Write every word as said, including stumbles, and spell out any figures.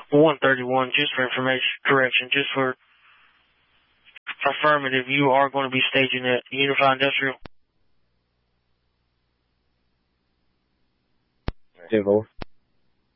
one thirty-one, just for information correction, just for affirmative, you are going to be staging at Unified Industrial. ten four.